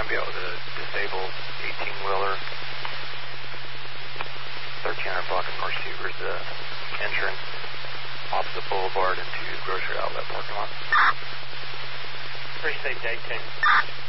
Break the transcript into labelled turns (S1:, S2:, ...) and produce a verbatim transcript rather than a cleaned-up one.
S1: to be able to disable eighteen-wheeler, thirteen hundred block of North Seaver's uh, entrance off the boulevard into grocery outlet parking lot.
S2: Pretty safe day, ten.